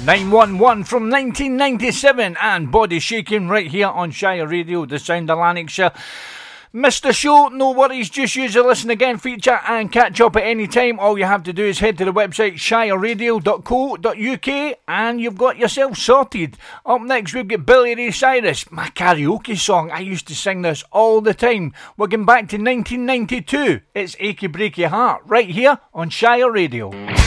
911 from 1997 and Body Shaking right here on Shire Radio, the sound of Lanarkshire. Missed the show? No worries, just use the listen again feature and catch up at any time. All you have to do is head to the website shireradio.co.uk and you've got yourself sorted. Up next we've got Billy Ray Cyrus, my karaoke song. I used to sing this all the time. We're going back to 1992. It's Achy Breaky Heart right here on Shire Radio.